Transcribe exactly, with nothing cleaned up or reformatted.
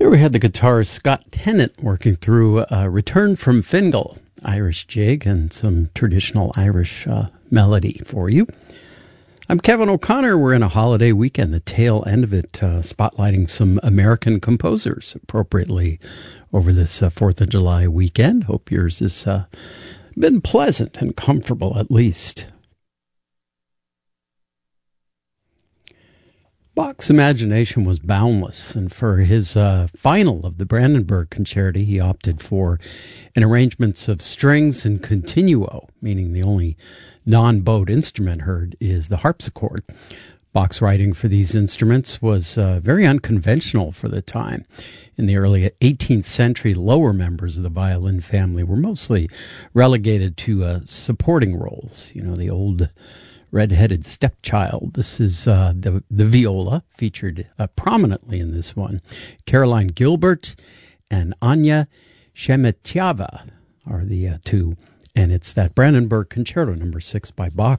There we had the guitarist Scott Tennant working through uh, Return from Fingal, Irish jig, and some traditional Irish uh, melody for you. I'm Kevin O'Connor. We're in a holiday weekend, the tail end of it, uh, spotlighting some American composers appropriately over this uh, fourth of July weekend. Hope yours has uh, been pleasant and comfortable at least. Bach's imagination was boundless, and for his uh, final of the Brandenburg Concerti, he opted for an arrangement of strings and continuo, meaning the only non-bowed instrument heard is the harpsichord. Bach's writing for these instruments was uh, very unconventional for the time. In the early eighteenth century, lower members of the violin family were mostly relegated to uh, supporting roles, you know, the old red-headed stepchild. This is uh, the the viola, featured uh, prominently in this one. Caroline Gilbert and Anya Shemetyava are the uh, two, and it's that Brandenburg Concerto number six by Bach,